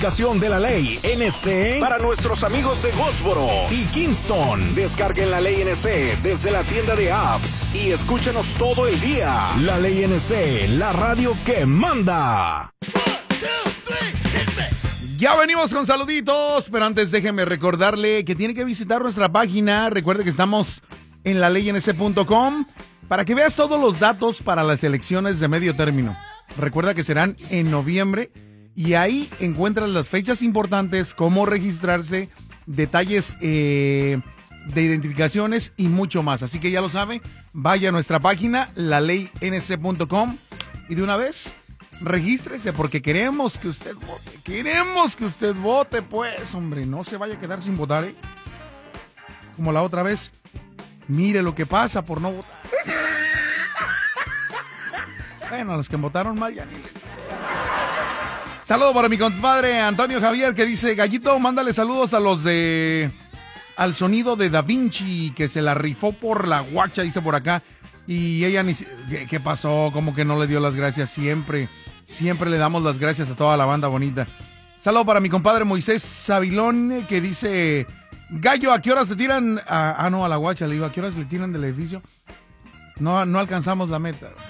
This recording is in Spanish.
aplicación de La Ley NC para nuestros amigos de Goldsboro y Kingston. Descarguen La Ley NC desde la tienda de apps y escúchenos todo el día. La Ley NC, la radio que manda. Ya venimos con saluditos, pero antes déjeme recordarle que tiene que visitar nuestra página. Recuerde que estamos en laleync.com para que veas todos los datos para las elecciones de medio término. Recuerda que serán en noviembre y ahí encuentras las fechas importantes, cómo registrarse, detalles de identificaciones y mucho más. Así que ya lo sabe, vaya a nuestra página laleync.com y de una vez regístrese porque queremos que usted vote. Queremos que usted vote, pues, hombre, no se vaya a quedar sin votar, ¿eh? Como la otra vez. Mire lo que pasa por no votar. Bueno, los que votaron mal ya ni le... Saludo para mi compadre Antonio Javier que dice: Gallito, mándale saludos a los de Al Sonido de Da Vinci, que se la rifó por la guacha, dice por acá. Y ella ni... ¿Qué pasó? ¿Cómo que no le dio las gracias? Siempre le damos las gracias a toda la banda bonita. Saludo para mi compadre Moisés Sabilón, que dice: Gallo, ¿a qué horas te tiran? No, a la guacha, le digo, ¿a qué horas le tiran del edificio? No alcanzamos la meta.